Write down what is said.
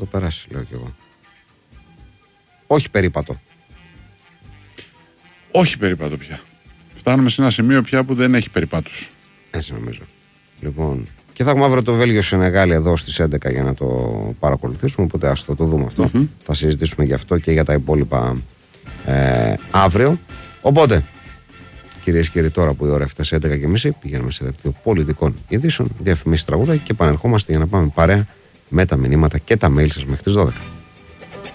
το περάσει, λέω κι εγώ. Όχι περίπατο. Όχι περίπατο πια. Φτάνουμε σε ένα σημείο πια που δεν έχει περίπατους. Έτσι νομίζω. Λοιπόν, και θα έχουμε αύριο το Βέλγιο-Σενεγάλη εδώ στις 11 για να το παρακολουθήσουμε. Οπότε ας το δούμε αυτό. Θα συζητήσουμε γι' αυτό και για τα υπόλοιπα αύριο. Οπότε, κυρίες και κύριοι, τώρα που η ώρα έφτασε 11:30, πηγαίνουμε σε δελτίο πολιτικών ειδήσεων, διαφημίσεις, τραγούδα και επανερχόμαστε για να πάμε παρέα με τα μηνύματα και τα mail σας μέχρι τις 12.